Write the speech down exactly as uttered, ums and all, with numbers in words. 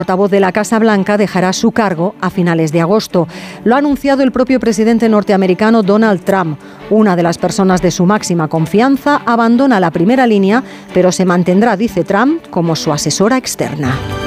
El portavoz de la Casa Blanca dejará su cargo a finales de agosto. Lo ha anunciado el propio presidente norteamericano Donald Trump. Una de las personas de su máxima confianza abandona la primera línea, pero se mantendrá, dice Trump, como su asesora externa.